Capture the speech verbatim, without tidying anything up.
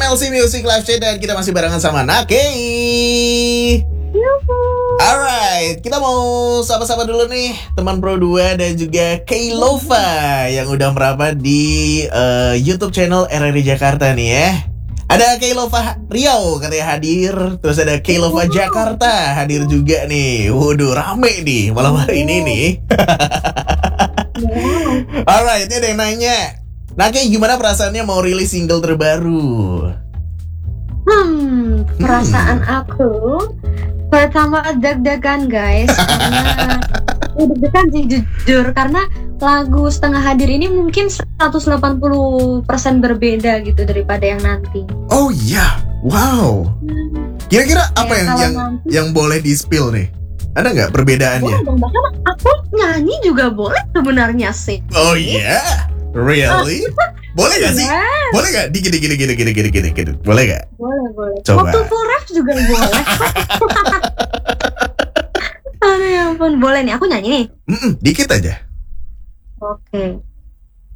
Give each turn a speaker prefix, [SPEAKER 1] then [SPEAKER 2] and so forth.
[SPEAKER 1] L C Music Live Chat dan kita masih barengan sama Nakei. Alright, kita mau sapa-sapa dulu nih teman Pro dua dan juga Keilova yang udah merapat di uh, YouTube channel R R I Jakarta nih ya. Ada Keilova Riau katanya hadir, terus ada Keilova Jakarta hadir juga nih. Waduh, rame nih malam hari ini nih. Alright, ini ada yang nanya, Nakei gimana perasaannya mau rilis single terbaru?
[SPEAKER 2] Hmm, perasaan hmm. aku pertama deg-degan guys, karena deg-degan sih jujur, karena lagu Setengah Hadir ini mungkin seratus delapan puluh persen berbeda gitu daripada yang nanti.
[SPEAKER 1] Oh iya, wow. Kira-kira apa
[SPEAKER 2] ya,
[SPEAKER 1] yang yang
[SPEAKER 2] nanti,
[SPEAKER 1] yang boleh di-spill nih? Ada nggak perbedaannya?
[SPEAKER 2] Boleh dong, bahkan aku nyanyi juga boleh sebenarnya sih.
[SPEAKER 1] Oh iya, yeah? Really? Boleh gak sih?
[SPEAKER 2] Yes.
[SPEAKER 1] Boleh gak? Dikit, dikit, dikit, dikit, dikit, dikit, dikit. Boleh gak?
[SPEAKER 2] Boleh, boleh.
[SPEAKER 1] Coba.
[SPEAKER 2] Waktu full rap juga boleh. Aduh ya ampun, boleh nih, aku nyanyi nih.
[SPEAKER 1] Mm-mm, dikit aja.
[SPEAKER 2] Oke.